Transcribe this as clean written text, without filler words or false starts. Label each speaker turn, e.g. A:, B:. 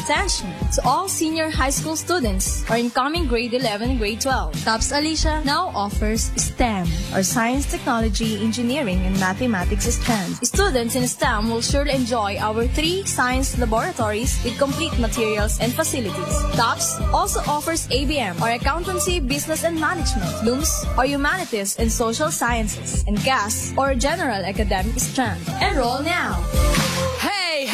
A: attention to all senior high school students or incoming grade 11 and grade 12. TOPS Alicia now offers STEM, or Science, Technology, Engineering, and Mathematics strands. Students in STEM will surely enjoy our 3 science laboratories with complete materials and facilities. TOPS also offers ABM, or Accountancy, Business and Management, LUMS, or Humanities and Social Sciences, and GAS, or General Academic strand. Enroll now!